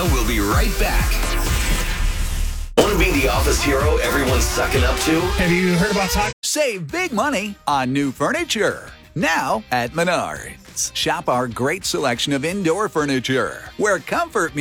will be right back. Want to be the office hero everyone's sucking up to? Have you heard about Taco? Save big money on new furniture. Now at Menards. Shop our great selection of indoor furniture, where comfort